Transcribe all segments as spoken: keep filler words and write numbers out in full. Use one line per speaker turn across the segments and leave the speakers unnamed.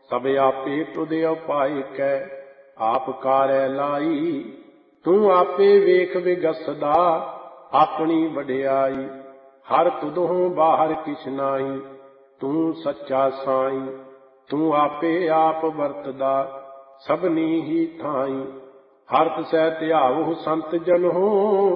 सब आपे तुद उपाय कै आप कारै लाई। तू आपे वेख विगसदा अपनी वडियाई। हर तुदहों बाहर किछ नाही तू सच्चा साई। तू आपे आप वरतदा सबनी ही थाई। हरत सह ध्यावो संत जन हो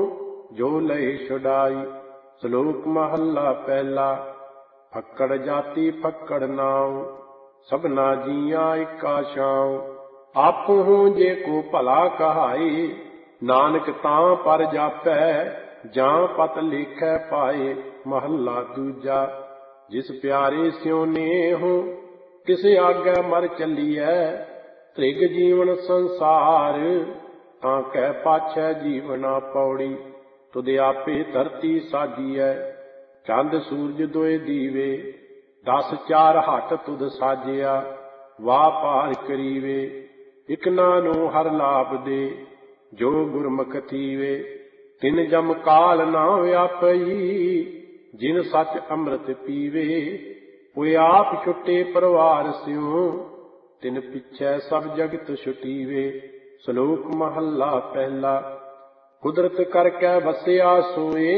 जो लय छुड़ाई। श्लोक महला पहला। फक्कड़ जाति फक्कड़ नाव सबना जिया इका छाव। आपो जे को भला कहाए नानक तां पर जापै जां पत लिखै पाए। महला दूजा। जिस प्यारे स्यों नेहो किस आगे मर चलिए। त्रिग जीवन संसार तां कै पाछै जीवना पौड़ी। तुद आपे धरती साजिए चंद सूरज दोए दीवे। दस चार हट तुद साजिया वाह पार करीवे। इक नानो हर लाभ दे जो गुरमुख थीवे। तिन जम काल ना व्यापई जिन सच अमृत पीवे। कोई आप छुटे परिवार स्यों तिन पिछै सब जगत छुटीवे। श्लोक महला पहला। कुदरत करकै वसिया सोए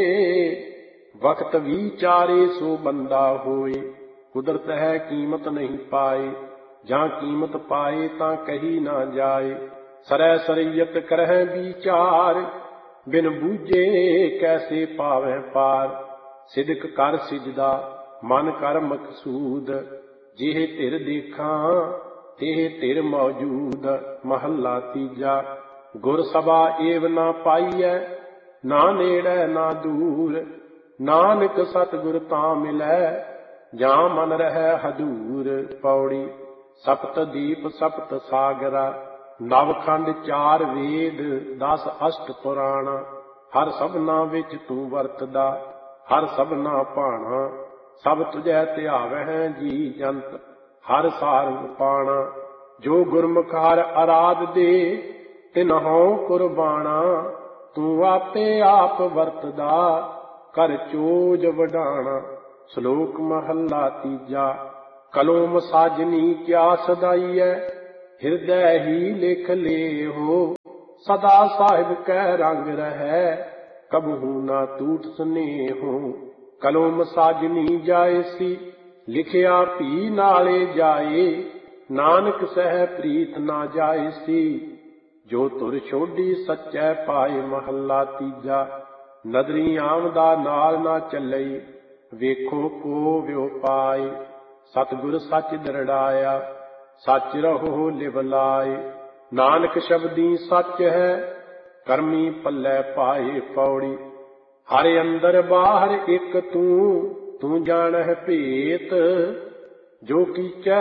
वक्त विचारे सो बंदा होए। कुदरत है कीमत नहीं पाए जां कीमत पाए तां कही ना जाए। सरै सरियत करह विचार बिन बूझे कैसे पावै पार। सिदक कर सिजदा मन कर मकसूद जेह धिर देखा तेह धिर मौजूद। महला तीजा। गुर सभा एव ना पाईऐ ना नेड़ै ना दूर। नानक सतगुर तां मिलै जां मन रहै हदूर। पौड़ी। सप्त दीप सप्त सागरा नवखंड चार वेद दस अष्ट पुराण। हर सबना विच तू वरतदा हर सबना भाणा। सब तुझै ध्यावै जी जंत हर सारंग पाणा। जो गुरमुख हर अराध दे तिन्हों कुर्बाना। तू आपे आप वरतदा कर चोज वडाणा। श्लोक महला तीजा। कलोम साजनी क्या सदाईऐ हिरदै ही लिख ले हो। सदा साहिब कै रंग रहै कबहू ना टूट स्नेहो। कलोम साजनी जायसी लिखिया भी नाले जाए। नानक सह प्रीत ना जायसी जो तुर छोड़ी सच्चै पाए। महला तीजा। नदरी आमदा नाल ना चलई ਵੇਖੋ ਕੋ ਵਿਉ ਪਾਏ। ਸਤਿਗੁਰ ਸੱਚ ਦਰੜਾਇਆ ਸੱਚ ਰਹੋ ਲਿਵ ਲਾਏ। ਨਾਨਕ ਸ਼ਬਦੀ ਸੱਚ ਹੈ ਕਰਮੀ ਪੱਲੇ ਪਾਏ। ਪੌੜੀ। ਹਰ ਅੰਦਰ ਬਾਹਰ ਇੱਕ ਤੂੰ ਤੂੰ ਜਾਣਹਿ ਭੇਤ ਜੋ ਕੀਚੈ